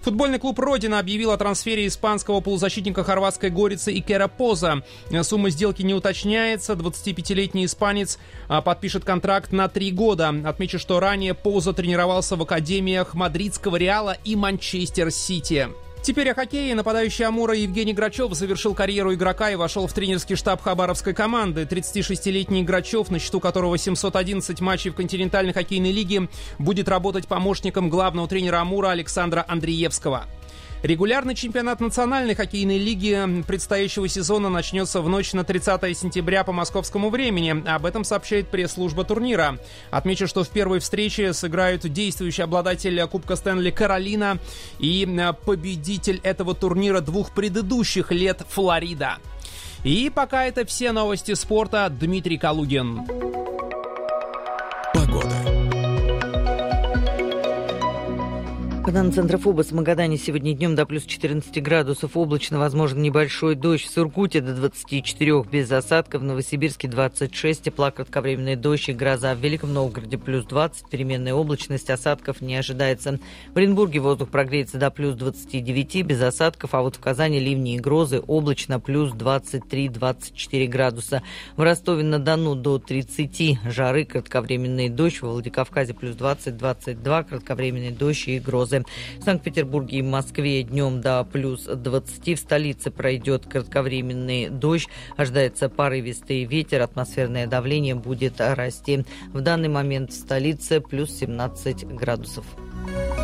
Футбольный клуб «Родина» объявил о трансфере испанского полузащитника хорватской «Горицы» Икера Поза. Сумма сделки не уточняется. 25-летний испанец подпишет контракт на 3 года. Отмечу, что ранее Поза тренировался в академиях мадридского «Реала» и «Манчестер Сити». Теперь о хоккее. Нападающий «Амура» Евгений Грачев завершил карьеру игрока и вошел в тренерский штаб хабаровской команды. 36-летний Грачев, на счету которого 711 матчей в континентальной хоккейной лиге, будет работать помощником главного тренера «Амура» Александра Андреевского. Регулярный чемпионат национальной хоккейной лиги предстоящего сезона начнется в ночь на 30 сентября по московскому времени. Об этом сообщает пресс-служба турнира. Отмечу, что в первой встрече сыграют действующий обладатель Кубка Стэнли Каролина и победитель этого турнира 2 предыдущих лет Флорида. И пока это все новости спорта. Дмитрий Калугин. Погода. По данным Центра ФОБОС, в Магадане сегодня днем до плюс 14 градусов. Облачно, возможен небольшой дождь. В Сургуте до 24 без осадков. В Новосибирске 26, тепла, кратковременный дождь и гроза. В Великом Новгороде плюс 20, переменная облачность, осадков не ожидается. В Оренбурге воздух прогреется до плюс 29 без осадков, а вот в Казани ливни и грозы, облачно, плюс 23-24 градуса. В Ростове-на-Дону до 30 жары, кратковременный дождь. В Владикавказе плюс 20-22, кратковременный дождь и грозы. В Санкт-Петербурге и Москве днем до плюс 20. В столице пройдет кратковременный дождь. Ожидается порывистый ветер. Атмосферное давление будет расти. В данный момент в столице плюс 17 градусов.